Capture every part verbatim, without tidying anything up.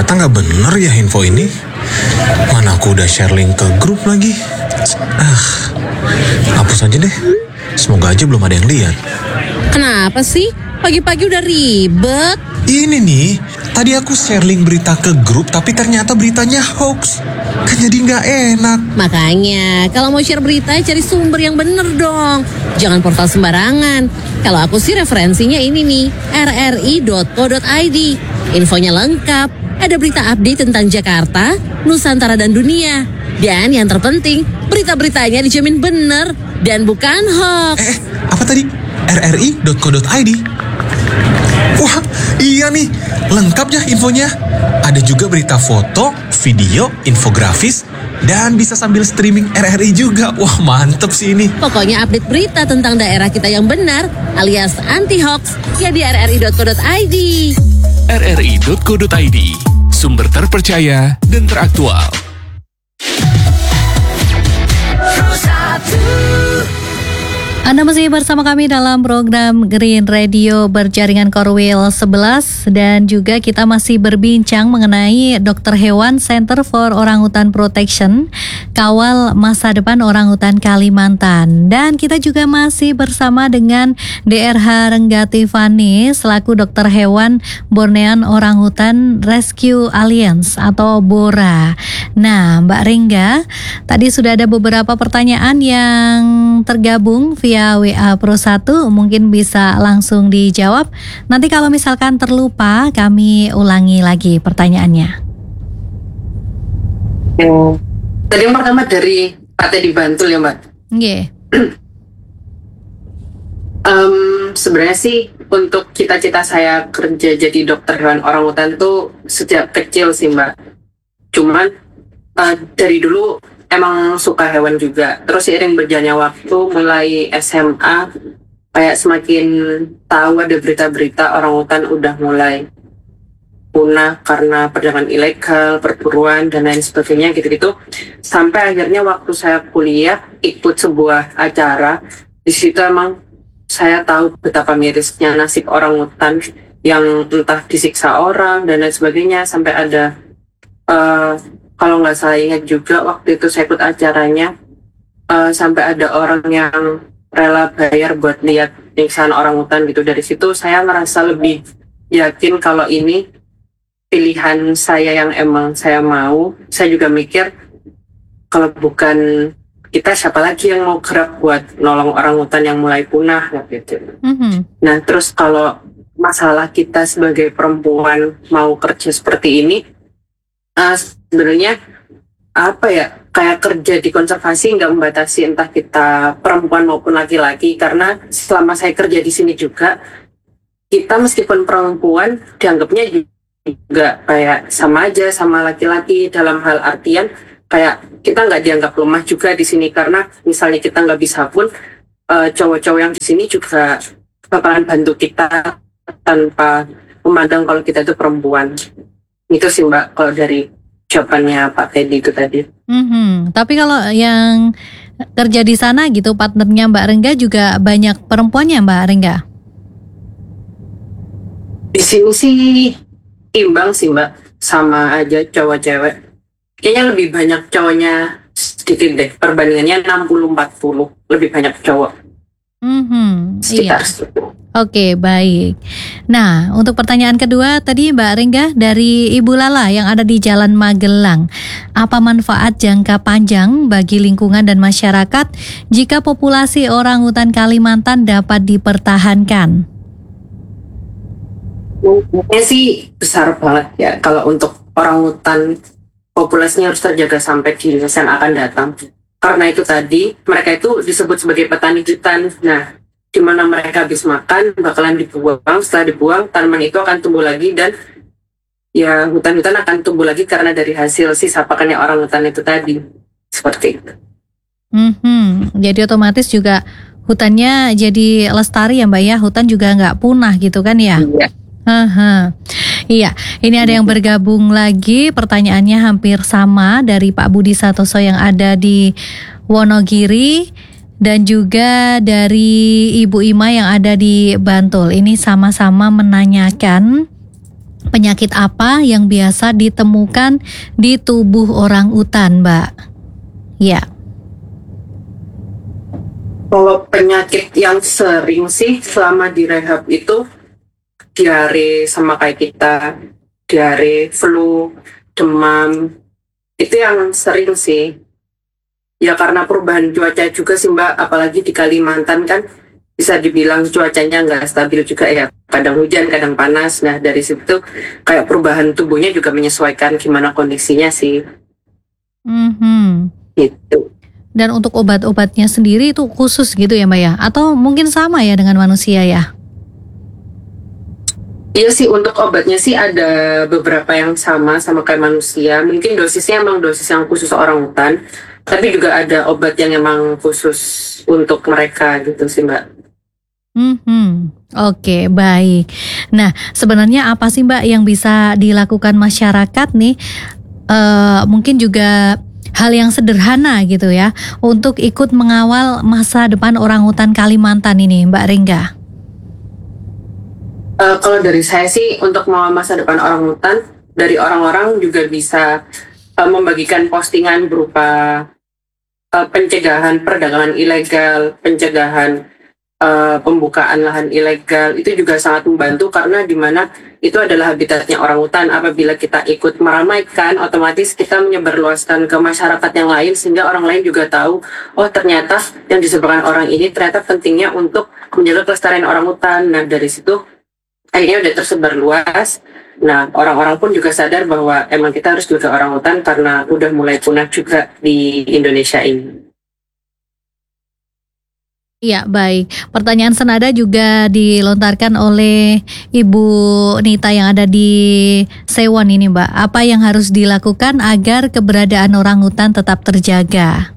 Ternyata nggak bener ya info ini. Mana aku udah share link ke grup lagi. Ah, hapus aja deh. Semoga aja belum ada yang lihat. Kenapa sih? Pagi-pagi udah ribet. Ini nih, tadi aku share link berita ke grup tapi ternyata beritanya hoax. Kan jadi nggak enak. Makanya, kalau mau share berita cari sumber yang bener dong. Jangan portal sembarangan. Kalau aku sih referensinya ini nih, r r i dot co dot i d. Infonya lengkap, ada berita update tentang Jakarta, Nusantara dan dunia. Dan yang terpenting, berita-beritanya dijamin bener dan bukan hoax. Eh, apa tadi? r r i dot co dot i d. Wah, iya nih, lengkap ya infonya. Ada juga berita foto, video, infografis, dan bisa sambil streaming R R I juga. Wah, mantep sih ini. Pokoknya update berita tentang daerah kita yang benar, alias anti-hoax, ya di r r i dot co dot i d. r r i dot co dot i d, sumber terpercaya dan teraktual. Anda masih bersama kami dalam program Green Radio berjaringan Korwil sebelas dan juga kita masih berbincang mengenai Dokter Hewan Center for Orangutan Protection, Kawal Masa Depan Orangutan Kalimantan. Dan kita juga masih bersama dengan D R H Renggati Fani selaku Dokter Hewan Bornean Orangutan Rescue Alliance atau BORA. Nah, Mbak Rengga, tadi sudah ada beberapa pertanyaan yang tergabung via W A Pro satu, mungkin bisa langsung dijawab. Nanti kalau misalkan terlupa, kami ulangi lagi pertanyaannya. Yang tadi yang pertama dari Pak Teddy Bantul ya Mbak. Nggih. um, Sebenarnya sih untuk cita-cita saya kerja jadi dokter hewan orangutan tuh sejak kecil sih Mbak. Cuman uh, dari dulu emang suka hewan juga. Terus seiring berjalannya waktu, mulai S M A, kayak semakin tahu ada berita-berita orangutan udah mulai punah karena perdagangan ilegal, perburuan, dan lain sebagainya gitu-gitu. Sampai akhirnya waktu saya kuliah, ikut sebuah acara. Di situ emang saya tahu betapa mirisnya nasib orangutan yang entah disiksa orang, dan lain sebagainya. Sampai ada... Uh, kalau nggak saya ingat juga waktu itu saya ikut acaranya uh, sampai ada orang yang rela bayar buat lihat siksaan orangutan gitu. Dari situ saya merasa lebih yakin kalau ini pilihan saya yang emang saya mau. Saya juga mikir kalau bukan kita siapa lagi yang mau gerak buat nolong orangutan yang mulai punah gitu. Mm-hmm. Nah terus kalau masalah kita sebagai perempuan mau kerja seperti ini, Uh, sebenarnya apa ya, kayak kerja di konservasi nggak membatasi entah kita perempuan maupun laki-laki, karena selama saya kerja di sini juga kita meskipun perempuan dianggapnya juga kayak sama aja sama laki-laki dalam hal artian kayak kita nggak dianggap lemah juga di sini, karena misalnya kita nggak bisa pun uh, cowok-cowok yang di sini juga bakalan bantu kita tanpa memandang kalau kita itu perempuan. Itu sih Mbak kalau dari jawabannya Pak Teddy itu tadi. Mm-hmm. Tapi kalau yang kerja di sana gitu, partnernya Mbak Rengga juga banyak perempuannya Mbak Rengga? Di sini sih imbang sih Mbak, sama aja cowok cewek. Kayaknya lebih banyak cowoknya sedikit deh, perbandingannya enam puluh empat puluh, lebih banyak cowok. Mm-hmm. Sekitar iya. itu. Oke, baik. Nah, untuk pertanyaan kedua tadi Mbak Rengga dari Ibu Lala yang ada di Jalan Magelang. Apa manfaat jangka panjang bagi lingkungan dan masyarakat jika populasi orangutan Kalimantan dapat dipertahankan? Mungkin sih besar banget ya kalau untuk orangutan, populasinya harus terjaga sampai di masa yang akan datang. Karena itu tadi mereka itu disebut sebagai petani hutan. Nah, di mana mereka habis makan bakalan dibuang. Setelah dibuang, tanaman itu akan tumbuh lagi dan ya hutan-hutan akan tumbuh lagi karena dari hasil sisa pakannya orangutan itu tadi. Seperti itu. Mm-hmm. Jadi otomatis juga hutannya jadi lestari ya Mbak ya. Hutan juga nggak punah gitu kan ya? Iya. Aha. Iya, ini ada yang bergabung lagi. Pertanyaannya hampir sama dari Pak Budi Satoso yang ada di Wonogiri. Dan juga dari Ibu Ima yang ada di Bantul. Ini sama-sama menanyakan penyakit apa yang biasa ditemukan di tubuh orang utan, Mbak? Ya. Kalau penyakit yang sering sih selama di rehab itu diare sama kayak kita, diare, flu, demam, itu yang sering sih. Ya karena perubahan cuaca juga sih Mbak, apalagi di Kalimantan kan bisa dibilang cuacanya nggak stabil juga ya, kadang hujan, kadang panas. Nah dari situ kayak perubahan tubuhnya juga menyesuaikan gimana kondisinya sih. Mm-hmm. Gitu. Dan untuk obat-obatnya sendiri itu khusus gitu ya Mbak ya? Atau mungkin sama ya dengan manusia ya? Iya sih, untuk obatnya sih ada beberapa yang sama, sama kayak manusia. Mungkin dosisnya emang dosis yang khusus orang hutan, tapi juga ada obat yang emang khusus untuk mereka gitu sih Mbak. Hmm, Oke, baik. Nah, sebenarnya apa sih Mbak yang bisa dilakukan masyarakat nih? Eh, mungkin juga hal yang sederhana gitu ya, untuk ikut mengawal masa depan orangutan Kalimantan ini, Mbak Ringga. Uh, kalau dari saya sih untuk mengawal masa depan orangutan, dari orang-orang juga bisa uh, membagikan postingan berupa uh, pencegahan perdagangan ilegal, pencegahan Uh, pembukaan lahan ilegal. Itu juga sangat membantu karena di mana itu adalah habitatnya orangutan. Apabila kita ikut meramaikan, otomatis kita menyebarluaskan ke masyarakat yang lain sehingga orang lain juga tahu, oh ternyata yang disebutkan orang ini ternyata pentingnya untuk menjaga kelestarian orangutan. Nah dari situ akhirnya udah tersebar luas. Nah orang-orang pun juga sadar bahwa emang kita harus jaga orangutan karena udah mulai punah juga di Indonesia ini. Iya, baik. Pertanyaan senada juga dilontarkan oleh Ibu Nita yang ada di Sewon ini, Mbak. Apa yang harus dilakukan agar keberadaan orangutan tetap terjaga?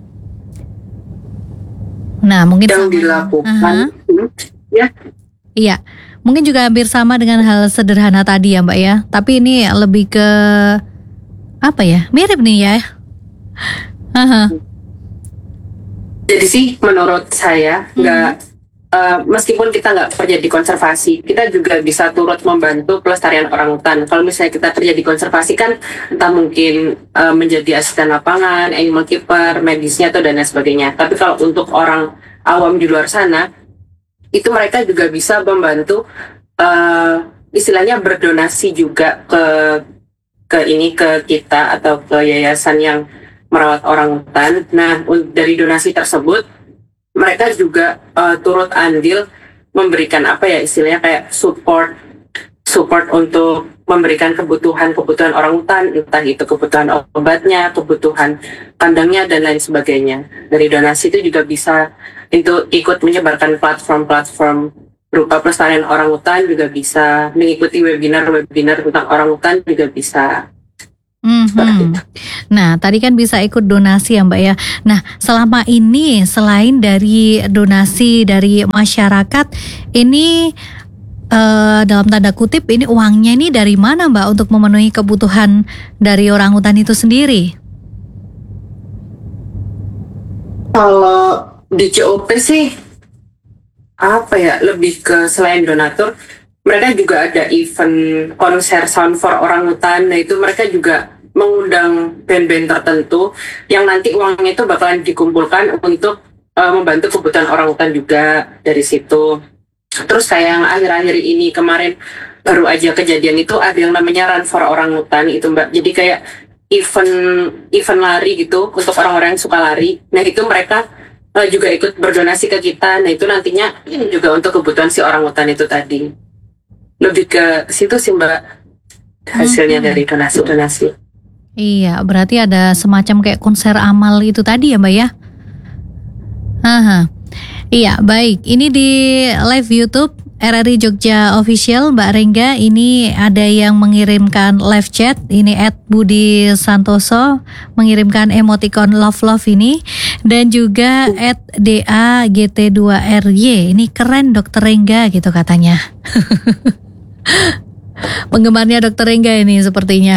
Nah, mungkin yang sama. dilakukan, uh-huh. ya. Iya, mungkin juga hampir sama dengan hal sederhana tadi ya, Mbak ya. Tapi ini lebih ke apa ya? Mirip nih ya. Uh-huh. Jadi sih menurut saya nggak hmm. uh, meskipun kita nggak kerja di konservasi, kita juga bisa turut membantu pelestarian orangutan. Kalau misalnya kita kerja di konservasi kan entah mungkin uh, menjadi asisten lapangan, animal keeper, medisnya atau dan lain sebagainya. Tapi kalau untuk orang awam di luar sana, itu mereka juga bisa membantu uh, istilahnya berdonasi juga ke ke ini ke kita atau ke yayasan yang merawat orangutan. Nah, dari donasi tersebut mereka juga uh, turut andil memberikan apa ya istilahnya kayak support support untuk memberikan kebutuhan-kebutuhan orangutan, entah itu kebutuhan obatnya, kebutuhan kandangnya dan lain sebagainya. Dari donasi itu juga bisa itu ikut menyebarkan platform-platform berupa pelestarian orangutan, juga bisa mengikuti webinar-webinar tentang orangutan, juga bisa. Mm-hmm. Nah, tadi kan bisa ikut donasi ya Mbak ya. Nah, selama ini selain dari donasi dari masyarakat, ini uh, dalam tanda kutip ini uangnya ini dari mana Mbak untuk memenuhi kebutuhan dari orangutan itu sendiri? Kalau di C O P sih apa ya, lebih ke selain donatur, mereka juga ada event konser sound for orangutan. Nah itu mereka juga mengundang band-band tertentu yang nanti uangnya itu bakalan dikumpulkan untuk uh, membantu kebutuhan orangutan juga dari situ. Terus kayak yang akhir-akhir ini kemarin baru aja kejadian itu ada yang namanya Run for Orangutan itu Mbak. Jadi kayak event event lari gitu untuk orang-orang yang suka lari. Nah itu mereka uh, juga ikut berdonasi ke kita. Nah itu nantinya juga untuk kebutuhan si orangutan itu tadi. Lebih ke situ sih Mbak hasilnya hmm. dari donasi-donasi. Iya, berarti ada semacam kayak konser amal itu tadi ya Mbak ya? Aha. Iya, baik. Ini di live YouTube R R I Jogja Official, Mbak Ringga. Ini ada yang mengirimkan live chat. Ini at Budi Santoso mengirimkan emoticon love-love ini. Dan juga at D A G T dua R Y. Ini keren Dokter Ringga gitu katanya. Penggemarnya Dokter Ringga ini sepertinya.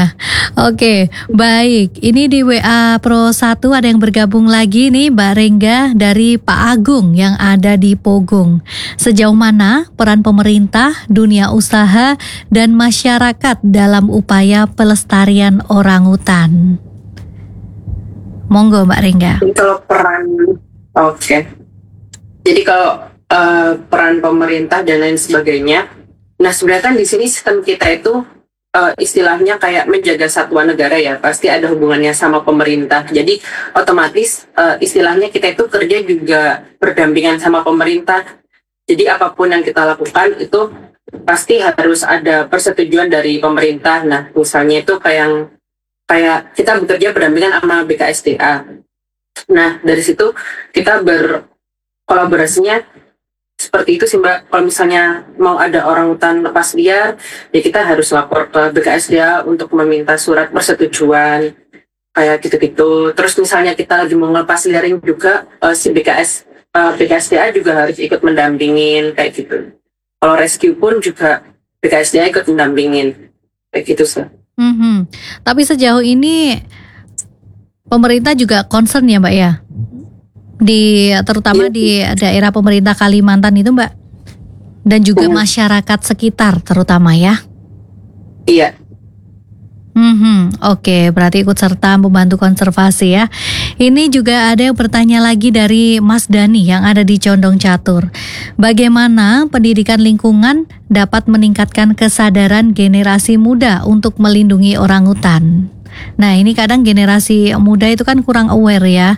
Oke, baik. Ini di W A Pro satu ada yang bergabung lagi nih, Mbak Rengga dari Pak Agung yang ada di Pogung. Sejauh mana peran pemerintah, dunia usaha, dan masyarakat dalam upaya pelestarian orangutan? Monggo Mbak Rengga. Jadi kalau peran, oke. Jadi kalau uh, peran pemerintah dan lain sebagainya, nah sebenarnya kan di sini sistem kita itu uh, istilahnya kayak menjaga satuan negara ya, pasti ada hubungannya sama pemerintah. Jadi otomatis uh, istilahnya kita itu kerja juga berdampingan sama pemerintah. Jadi apapun yang kita lakukan itu pasti harus ada persetujuan dari pemerintah. Nah misalnya itu kayak yang kayak kita bekerja berdampingan sama B K S D A. Nah dari situ kita berkolaborasinya seperti itu sih Mbak. Kalau misalnya mau ada orangutan lepas liar, ya kita harus lapor ke B K S D A untuk meminta surat persetujuan kayak gitu-gitu. Terus misalnya kita lagi mau ngelepas liarin juga, uh, si B K S uh, B K S D A juga harus ikut mendampingin kayak gitu. Kalau rescue pun juga B K S D A ikut mendampingin kayak gitu sih. Mhm. Tapi sejauh ini pemerintah juga concern ya Mbak ya, di terutama di daerah pemerintah Kalimantan itu Mbak, dan juga Hmm. masyarakat sekitar terutama ya. Iya. Hmm, oke, berarti ikut serta membantu konservasi ya. Ini juga ada yang bertanya lagi dari Mas Dani yang ada di Condong Catur. Bagaimana pendidikan lingkungan dapat meningkatkan kesadaran generasi muda untuk melindungi orangutan? Nah, ini kadang generasi muda itu kan kurang aware ya.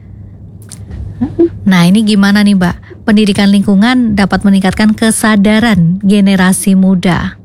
Nah, ini gimana nih Mbak? Pendidikan lingkungan dapat meningkatkan kesadaran generasi muda.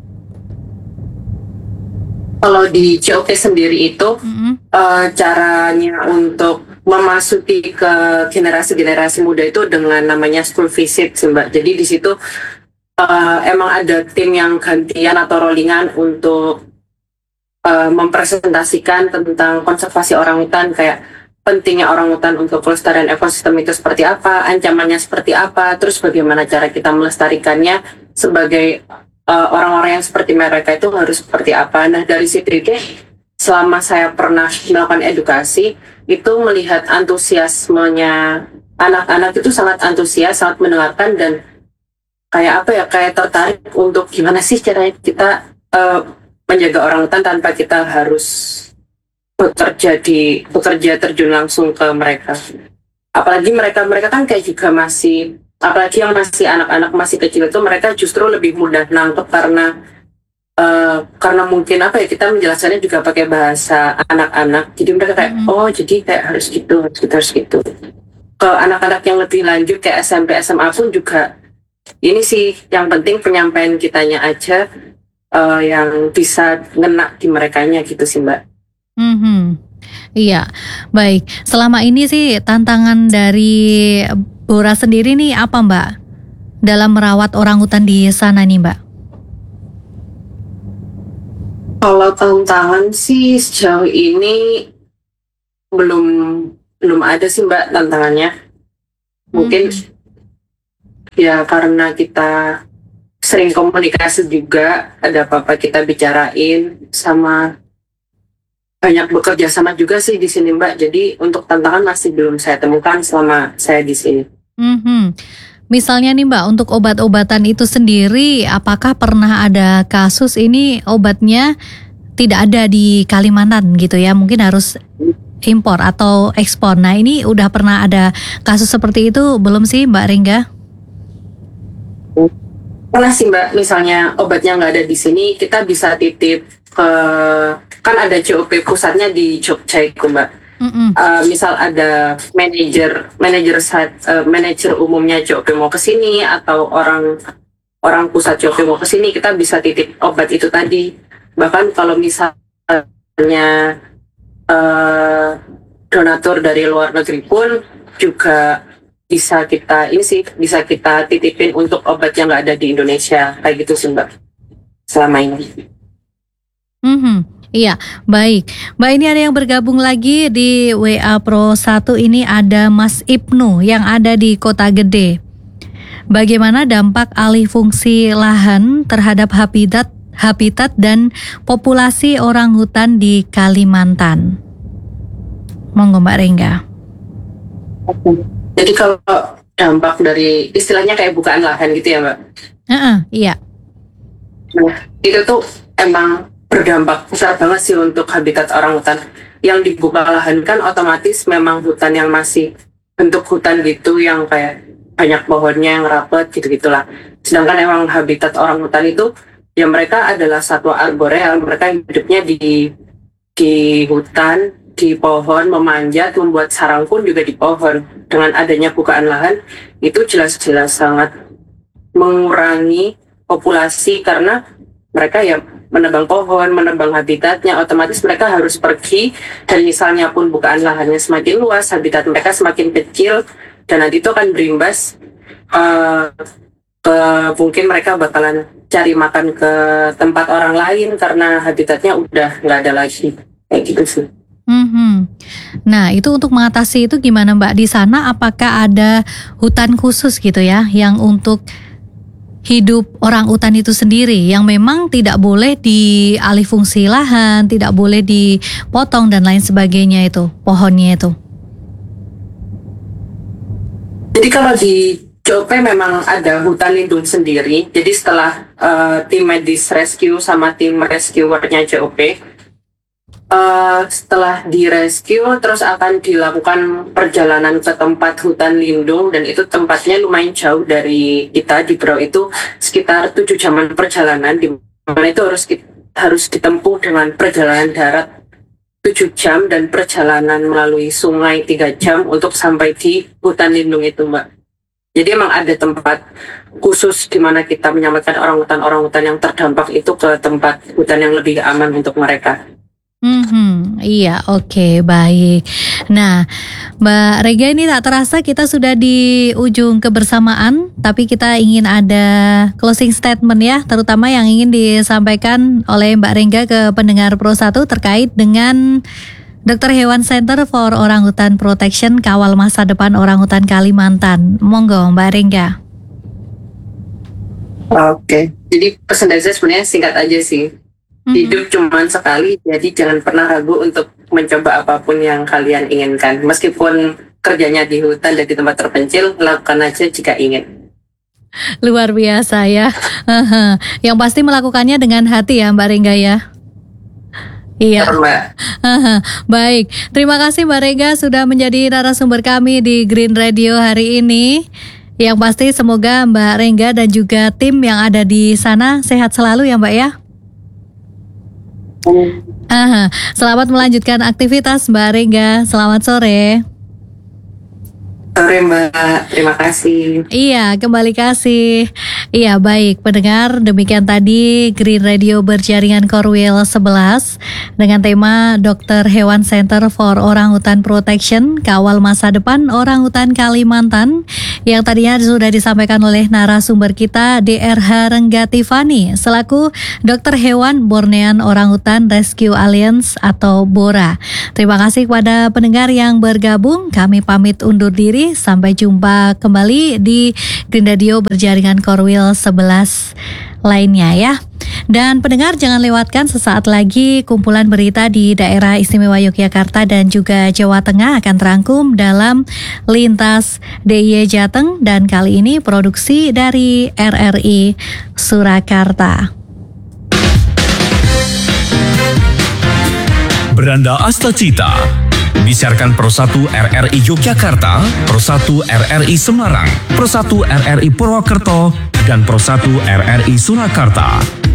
Kalau di C O P sendiri itu Mm-hmm. uh, caranya untuk memasuki ke generasi-generasi muda itu dengan namanya school visit sih Mbak. Jadi di situ uh, emang ada tim yang gantian atau rollingan untuk uh, mempresentasikan tentang konservasi orangutan, kayak pentingnya orangutan untuk pelestarian ekosistem itu seperti apa, ancamannya seperti apa, terus bagaimana cara kita melestarikannya sebagai uh, orang-orang yang seperti mereka itu harus seperti apa. Nah dari situ itu selama saya pernah melakukan edukasi itu melihat antusiasmenya anak-anak itu sangat antusias, sangat mendengarkan dan kayak apa ya, kayak tertarik untuk gimana sih caranya kita uh, menjaga orangutan tanpa kita harus bekerja di bekerja terjun langsung ke mereka. Apalagi mereka mereka kan kayak juga masih, apalagi yang masih anak-anak masih kecil itu mereka justru lebih mudah nangkep karena uh, karena mungkin apa ya, kita menjelaskannya juga pakai bahasa anak-anak. Jadi mereka kayak Mm-hmm. oh jadi kayak harus gitu, harus gitu, harus gitu. Ke anak-anak yang lebih lanjut kayak S M P S M A pun juga ini sih yang penting penyampaian kitanya aja uh, yang bisa ngena di merekanya gitu sih Mbak. Hmm, iya, baik. Selama ini sih tantangan dari Bora sendiri nih apa Mbak dalam merawat orangutan di sana nih Mbak? Kalau tantangan sih sejauh ini belum belum ada sih Mbak tantangannya. Mungkin ya karena kita sering komunikasi juga, ada apa-apa kita bicarain, sama banyak bekerja sama juga sih di sini Mbak. Jadi untuk tantangan masih belum saya temukan selama saya di sini. Hmm, misalnya nih Mbak, untuk obat-obatan itu sendiri, apakah pernah ada kasus ini obatnya tidak ada di Kalimantan gitu ya? Mungkin harus impor atau ekspor. Nah ini udah pernah ada kasus seperti itu belum sih Mbak Rengga? Pernah sih Mbak, misalnya obatnya nggak ada di sini, kita bisa titip ke, kan ada C O P pusatnya di Jogja itu Mbak. Mm-mm. Uh, misal ada manajer manajer sat- uh, manajer umumnya C O P mau ke sini atau orang orang pusat C O P mau ke sini, kita bisa titip obat itu tadi. Bahkan kalau misalnya uh, donatur dari luar negeri pun juga bisa kita ini sih bisa kita titipin untuk obat yang nggak ada di Indonesia kayak gitu sih Mbak selama ini. Mhm, iya, baik. Mbak, ini ada yang bergabung lagi di W A Pro satu, ini ada Mas Ibnu yang ada di Kota Gede. Bagaimana dampak alih fungsi lahan terhadap habitat habitat dan populasi orangutan di Kalimantan. Monggo Mbak Rengga. Jadi kalau dampak dari istilahnya kayak bukaan lahan gitu ya Mbak? Uh-uh, iya. Nah, itu tuh emang berdampak besar banget sih untuk habitat orangutan. Yang dibuka lahan kan otomatis memang hutan yang masih bentuk hutan gitu, yang kayak banyak pohonnya yang rapet gitu-gitulah. Sedangkan emang habitat orangutan itu ya mereka adalah satwa arboreal, mereka hidupnya di di hutan, di pohon, memanjat, membuat sarang pun juga di pohon. Dengan adanya bukaan lahan itu jelas-jelas sangat mengurangi populasi karena mereka ya menebang pohon, menebang habitatnya, otomatis mereka harus pergi, dan misalnya pun bukaan lahannya semakin luas, habitat mereka semakin kecil, dan nanti itu akan berimbas uh, ke mungkin mereka bakalan cari makan ke tempat orang lain karena habitatnya udah nggak ada lagi, kayak gitu sih. Mm-hmm. Nah, itu untuk mengatasi itu gimana Mbak? Di sana apakah ada hutan khusus gitu ya yang untuk hidup orang utan itu sendiri yang memang tidak boleh dialih fungsi lahan, tidak boleh dipotong dan lain sebagainya itu, pohonnya itu? Jadi kalau di C O P memang ada hutan lindung sendiri. Jadi setelah uh, tim medis rescue sama tim rescuernya C O P, uh, setelah di rescue terus akan dilakukan perjalanan ke tempat hutan lindung, dan itu tempatnya lumayan jauh dari kita di Berau, itu sekitar tujuh jaman perjalanan, di mana itu harus harus ditempuh dengan perjalanan darat tujuh jam dan perjalanan melalui sungai tiga jam untuk sampai di hutan lindung itu Mbak. Jadi emang ada tempat khusus di mana kita menyelamatkan orangutan-orangutan yang terdampak itu ke tempat hutan yang lebih aman untuk mereka. Hmm, iya, oke, okay, baik. Nah, Mbak Rega, ini tak terasa kita sudah di ujung kebersamaan, tapi kita ingin ada closing statement ya, terutama yang ingin disampaikan oleh Mbak Rega ke pendengar Pro satu terkait dengan Dokter Hewan Center for Orangutan Protection, Kawal Masa Depan Orangutan Kalimantan. Monggo Mbak Rengga. Oke, okay. Jadi pesan dari saya sebenarnya singkat aja sih. Mm-hmm. Hidup cuma sekali, jadi jangan pernah ragu untuk mencoba apapun yang kalian inginkan. Meskipun kerjanya di hutan dan di tempat terpencil, lakukan aja jika ingin. Luar biasa ya. Yang pasti melakukannya dengan hati ya Mbak Rengga ya. Iya. Baik, terima kasih Mbak Rega sudah menjadi narasumber kami di Green Radio hari ini. Yang pasti semoga Mbak Rengga dan juga tim yang ada di sana sehat selalu ya Mbak ya. Aha. Selamat melanjutkan aktivitas Mbak Rengga. Selamat sore. Sore Mbak, terima kasih. Iya, kembali kasih. Iya, baik pendengar, demikian tadi Green Radio berjaringan Korwil sebelas dengan tema Dokter Hewan Center for Orangutan Protection, Kawal Masa Depan Orangutan Kalimantan, yang tadinya sudah disampaikan oleh narasumber kita D R H Renggatifani selaku Dokter Hewan Bornean Orangutan Rescue Alliance atau BORA. Terima kasih kepada pendengar yang bergabung. Kami pamit undur diri. Sampai jumpa kembali di Green Radio berjaringan Korwil sebelas lainnya ya. Dan pendengar jangan lewatkan sesaat lagi kumpulan berita di daerah istimewa Yogyakarta dan juga Jawa Tengah akan terangkum dalam Lintas D I Y Jateng, dan kali ini produksi dari R R I Surakarta. Beranda Astacita disiarkan Pro satu R R I Yogyakarta, Pro satu R R I Semarang, Pro satu R R I Purwokerto, dan Pro satu R R I Surakarta.